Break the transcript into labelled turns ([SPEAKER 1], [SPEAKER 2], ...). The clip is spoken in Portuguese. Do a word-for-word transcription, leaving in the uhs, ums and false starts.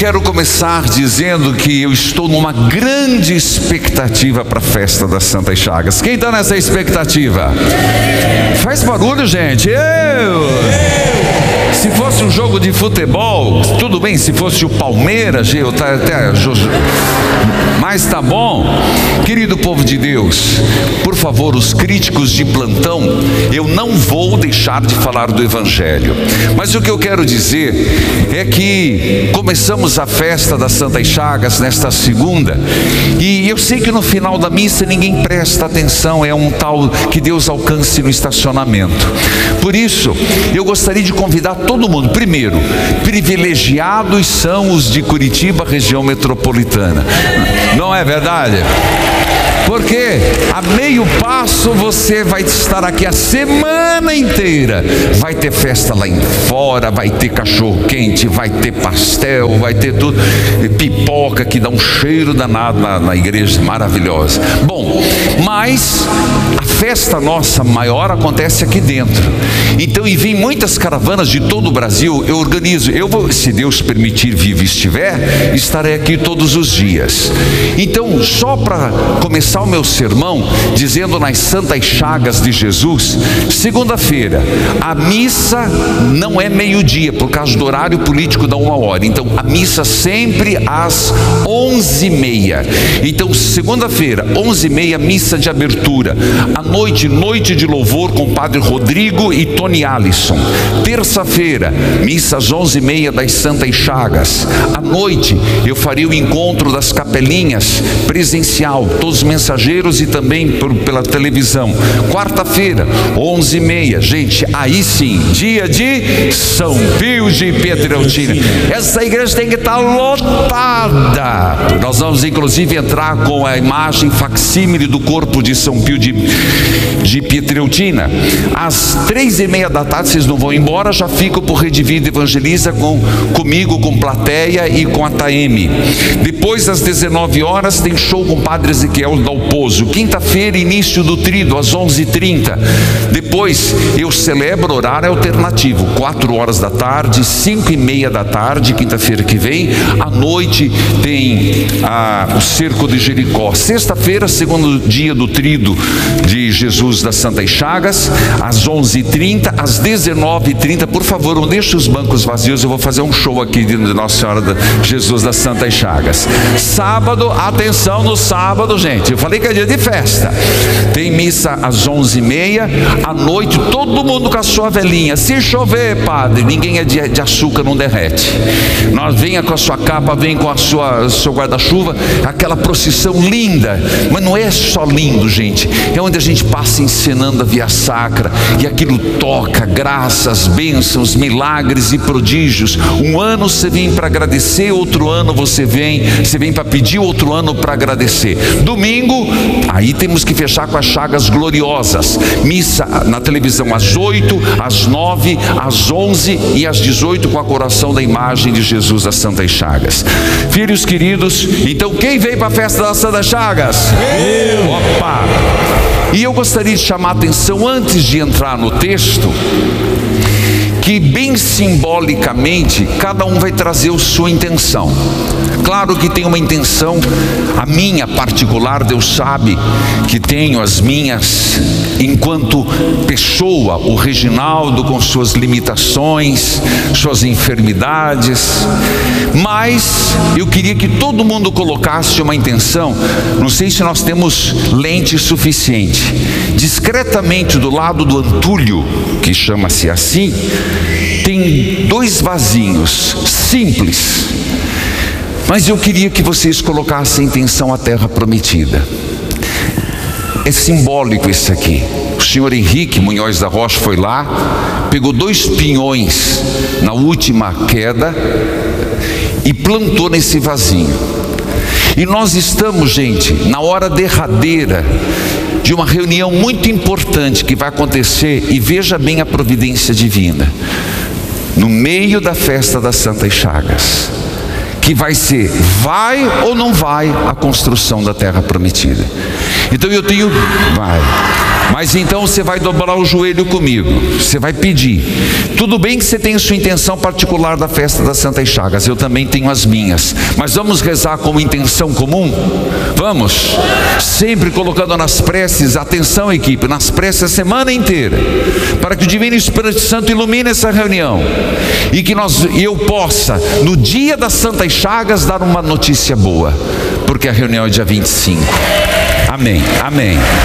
[SPEAKER 1] quero começar dizendo que eu estou numa grande expectativa para a festa das Santas Chagas. Quem está nessa expectativa? Faz barulho, gente. Eu! Se fosse um jogo de futebol, tudo bem. Se fosse o Palmeiras, eu tá, até, mas tá bom. Querido povo de Deus, por favor, os críticos de plantão, eu não vou deixar de falar do Evangelho. Mas o que eu quero dizer é que começamos a festa das Santas Chagas nesta segunda, e eu sei que no final da missa ninguém presta atenção, é um tal que Deus alcance no estacionamento. Por isso, eu gostaria de convidar todo mundo. Primeiro, privilegiados são os de Curitiba, região metropolitana. Não é verdade? Porque a meio passo você vai estar aqui a semana inteira. Vai ter festa lá em fora, vai ter cachorro quente, vai ter pastel, vai ter tudo, pipoca que dá um cheiro danado na, na igreja, maravilhosa. Bom, mas a festa nossa maior acontece aqui dentro. Então, e vem muitas caravanas de todo o Brasil. Eu organizo, eu vou, se Deus permitir, vivo estiver, estarei aqui todos os dias. Então, só para começar o meu sermão, dizendo nas Santas Chagas de Jesus, segunda-feira, a missa não é meio-dia, por causa do horário político da uma hora. Então, a missa sempre às onze e meia. Então, segunda-feira, onze e meia, missa de abertura. À noite, noite de louvor com o Padre Rodrigo e Tony Alisson. Terça-feira, missa às onze e meia das Santas Chagas. À noite, eu farei o encontro das capelinhas presencial, todos os mensageiros e também por, pela televisão. Quarta-feira, onze e meia, gente, aí sim, dia de São Pio de Pietrelcina. Essa igreja tem que estar lotada. Nós vamos inclusive entrar com a imagem facsímile do corpo de São Pio de, de Pietrelcina. Às três e meia da tarde, vocês não vão embora, já ficam por Rede Vida Evangeliza com, comigo, com plateia e com a Taeme. Depois, às dezenove horas, tem show com o Padre Ezequiel Dalpozo. Quinta-feira, início do trido, às onze e trinta. Depois, eu celebro horário alternativo, quatro horas da tarde, cinco e meia da tarde, quinta-feira que vem. À noite, tem a, o Cerco de Jericó. Sexta-feira, segundo dia do trido de Jesus das Santas Chagas, às onze e trinta, às dezenove e trinta. Por favor, não deixe os bancos vazios, eu vou fazer um show aqui de Nossa Senhora de Jesus das Santas Chagas. Sábado, atenção no sábado, gente, eu falei que é dia de festa. Tem missa às onze e meia, à noite, todo mundo com a sua velhinha. Se chover, padre, ninguém é de, de açúcar, não derrete. Nós venha com a sua capa, vem com a sua seu guarda-chuva, aquela procissão linda. Mas não é só lindo, gente, é onde a gente passa encenando a via sacra, e aquilo toca graças, bênçãos, milagres e prodígios. Um ano você vem para agradecer, outro ano você vem, você vem para pedir, outro ano para agradecer. Domingo, aí temos que fechar com as chagas gloriosas. Missa na televisão às oito, às nove, às onze e às dezoito, com a coroação da imagem de Jesus das Santas Chagas. Filhos queridos, então quem veio para a festa das Santas Chagas? Eu! Opa! E eu gostaria de chamar a atenção, antes de entrar no texto, que bem simbolicamente cada um vai trazer a sua intenção. Claro que tem uma intenção, a minha particular, Deus sabe que tenho as minhas enquanto pessoa, o Reginaldo com suas limitações, suas enfermidades, mas eu queria que todo mundo colocasse uma intenção. Não sei se nós temos lente suficiente. Discretamente do lado do antulho, que chama-se assim, tem dois vasinhos simples, mas eu queria que vocês colocassem intenção à terra prometida. É simbólico isso aqui. O senhor Henrique Munhoz da Rocha foi lá, pegou dois pinhões na última queda e plantou nesse vasinho. E nós estamos, gente, na hora derradeira de uma reunião muito importante que vai acontecer, e veja bem a providência divina, no meio da festa das Santas Chagas, que vai ser, vai ou não vai a construção da terra prometida. Então eu tenho, vai, Mas então você vai dobrar o joelho comigo, você vai pedir. Tudo bem que você tem sua intenção particular da festa das Santas Chagas, eu também tenho as minhas, mas vamos rezar como intenção comum? Vamos? Sempre colocando nas preces, atenção equipe, nas preces a semana inteira, para que o Divino Espírito Santo ilumine essa reunião, e que nós, eu possa, no dia das Santas Chagas, dar uma notícia boa, porque a reunião é dia vinte e cinco. Amém, amém.